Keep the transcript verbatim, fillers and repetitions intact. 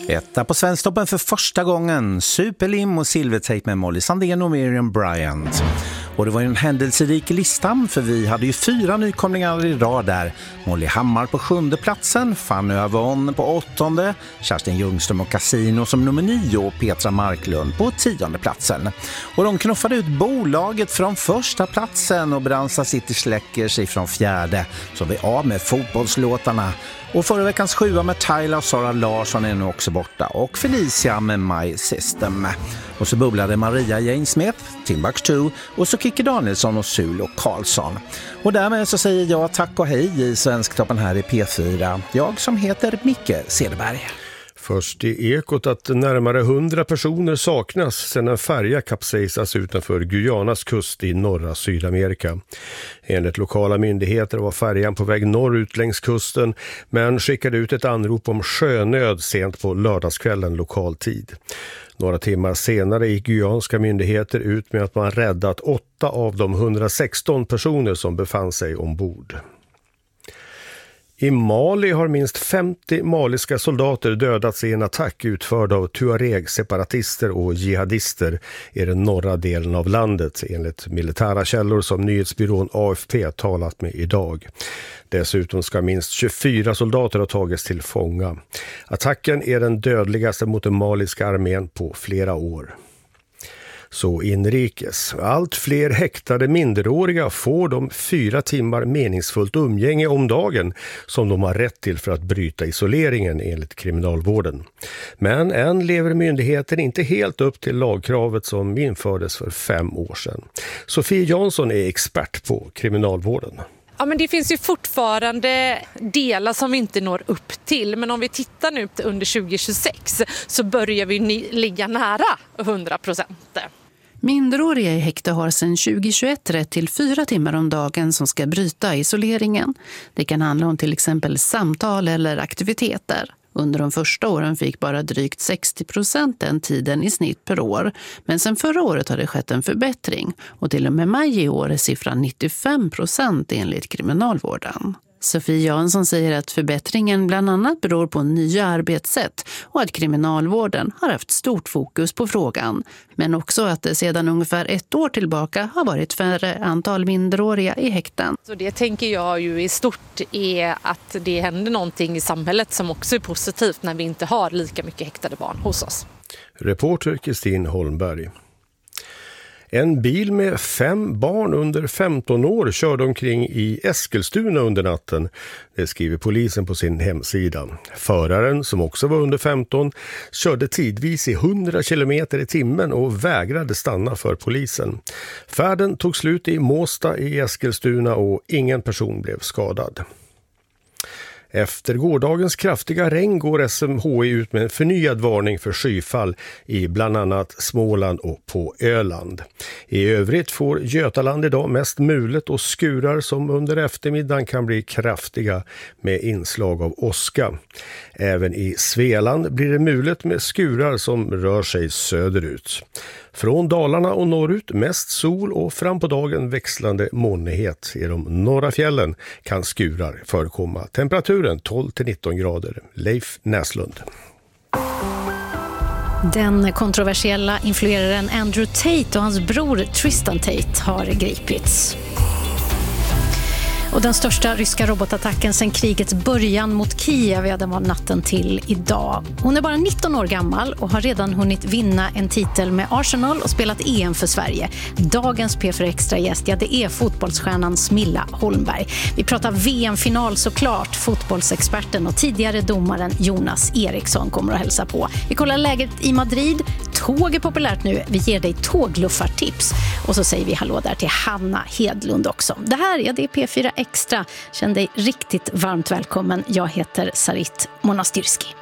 Etta på Svensktoppen för första gången. Superlim och Silvertape med Molly Sandén och Miriam Bryant. Och det var ju en händelserik listan, för vi hade ju fyra nykomlingar i rad där. Molly Hammar på sjunde platsen, Fanny Avon på åttonde, Kerstin Ljungström och Casino som nummer nio och Petra Marklund på tionde platsen. Och de knuffade ut bolaget från första platsen och Brandsta City släcker sig från fjärde. Så vi är av med fotbollslåtarna. Och förra veckans sjua med Tyler och Sara Larsson är nu också borta. Och Felicia med My System. Och så bubblade Maria Jane Smith, Timbuktu och så Kikki Danielsson och Sul och Karlsson. Och därmed så säger jag tack och hej i Svensktoppen här i P fyra. Jag som heter Micke Cederberg. Först i Ekot att närmare hundra personer saknas sedan en färja kapsejsas utanför Guyanas kust i norra Sydamerika. Enligt lokala myndigheter var färjan på väg norrut längs kusten, men skickade ut ett anrop om sjönöd sent på lördagskvällen lokal tid. Några timmar senare gick guyanska myndigheter ut med att man räddat åtta av de hundrasexton personer som befann sig ombord. I Mali har minst femtio maliska soldater dödats i en attack utförd av Tuareg-separatister och jihadister i den norra delen av landet, enligt militära källor som nyhetsbyrån A F P talat med idag. Dessutom ska minst tjugofyra soldater ha tagits till fånga. Attacken är den dödligaste mot den maliska armén på flera år. Så inrikes. Allt fler häktade minderåriga får de fyra timmar meningsfullt umgänge om dagen som de har rätt till för att bryta isoleringen enligt kriminalvården. Men än lever myndigheten inte helt upp till lagkravet som infördes för fem år sedan. Sofie Jansson är expert på kriminalvården. Ja, men det finns ju fortfarande delar som vi inte når upp till. Men om vi tittar nu under tjugo tjugosex så börjar vi ni- ligga nära hundra procent. Minderåriga i häkte har sedan tjugo tjugoett rätt till fyra timmar om dagen som ska bryta isoleringen. Det kan handla om till exempel samtal eller aktiviteter. Under de första åren fick bara drygt sextio procent den tiden i snitt per år. Men sen förra året har det skett en förbättring. Och till och med maj i år är siffran nittiofem procent enligt kriminalvården. Sofie Jansson säger att förbättringen bland annat beror på nya arbetssätt och att kriminalvården har haft stort fokus på frågan. Men också att det sedan ungefär ett år tillbaka har varit färre antal minderåriga i häkten. Så det tänker jag ju i stort är att det händer någonting i samhället som också är positivt när vi inte har lika mycket häktade barn hos oss. Reporter Kristin Holmberg. En bil med fem barn under femton år körde omkring i Eskilstuna under natten. Det skriver polisen på sin hemsida. Föraren, som också var under femton, körde tidvis i hundra kilometer i timmen och vägrade stanna för polisen. Färden tog slut i Måsta i Eskilstuna och ingen person blev skadad. Efter gårdagens kraftiga regn går S M H I ut med en förnyad varning för skyfall i bland annat Småland och på Öland. I övrigt får Götaland idag mest mulet och skurar som under eftermiddagen kan bli kraftiga med inslag av åska. Även i Svealand blir det mulet med skurar som rör sig söderut. Från Dalarna och norrut mest sol och fram på dagen växlande molnighet. I de norra fjällen kan skurar förekomma. Temperaturen tolv till nitton grader. Leif Näslund. Den kontroversiella influeraren Andrew Tate och hans bror Tristan Tate har gripits. Och den största ryska robotattacken sedan krigets början mot Kiev, ja, den var natten till idag. Hon är bara nitton år gammal och har redan hunnit vinna en titel med Arsenal och spelat E M för Sverige. Dagens P fyra Extra gäst, ja, det är fotbollsstjärnan Smilla Holmberg. Vi pratar V M-final såklart. Fotbollsexperten och tidigare domaren Jonas Eriksson kommer att hälsa på. Vi kollar läget i Madrid. Tåg är populärt nu. Vi ger dig tågluffartips. Och så säger vi hallå där till Hanna Hedlund också. Det här, ja, det är P fyra Extra. Känn dig riktigt varmt välkommen. Jag heter Sarit Monastyrski.